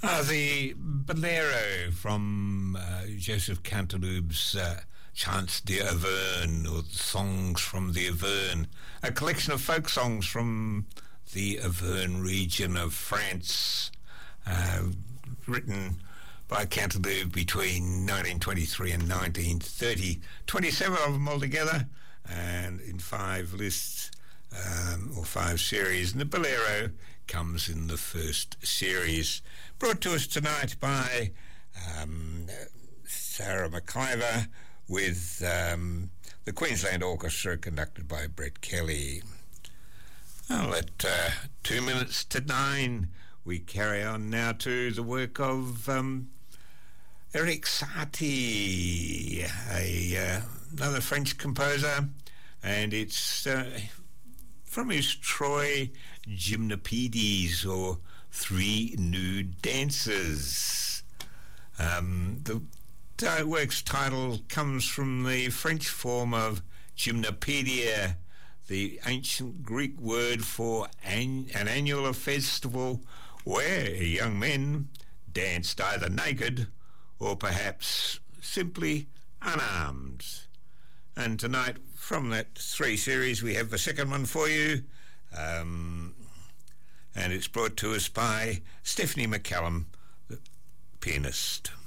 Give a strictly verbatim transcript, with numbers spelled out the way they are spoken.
Ah, the Bolero from uh, Joseph Canteloube's uh, Chants de Auvergne, or Songs from the Auvergne, a collection of folk songs from the Auvergne region of France, uh, written by Canteloube between nineteen twenty-three and nineteen thirty. twenty-seven of them altogether, and in five lists, um, or five series, and the Bolero comes in the first series. Brought to us tonight by um, Sarah McIver with um, the Queensland Orchestra, conducted by Brett Kelly. Well, at uh, two minutes to nine, we carry on now to the work of um, Erik Satie, a, uh, another French composer, and it's uh, from his Troy Gymnopédies, or Three Nude Dancers. Um, the uh, work's title comes from the French form of gymnopédia, the ancient Greek word for an, an annual festival where young men danced either naked or perhaps simply unarmed. And tonight, from that three series, we have the second one for you, um, and it's brought to us by Stephanie McCallum, the pianist.